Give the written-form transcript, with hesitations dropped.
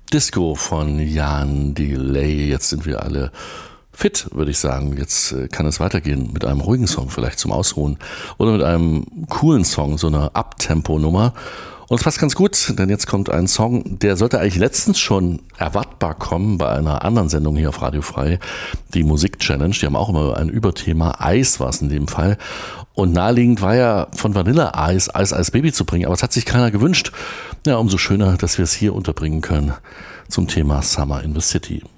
Disco von Jan Delay. Jetzt sind wir alle fit, würde ich sagen. Jetzt kann es weitergehen mit einem ruhigen Song vielleicht zum Ausruhen oder mit einem coolen Song, so einer Uptempo-Nummer. Und es passt ganz gut, denn jetzt kommt ein Song, der sollte eigentlich letztens schon erwartbar kommen bei einer anderen Sendung hier auf Radio Frei, die Musik-Challenge. Die haben auch immer ein Überthema, Eis war es in dem Fall. Und naheliegend war ja von Vanilleeis Eis als Baby zu bringen, aber es hat sich keiner gewünscht. Ja, umso schöner, dass wir es hier unterbringen können zum Thema Summer in the City.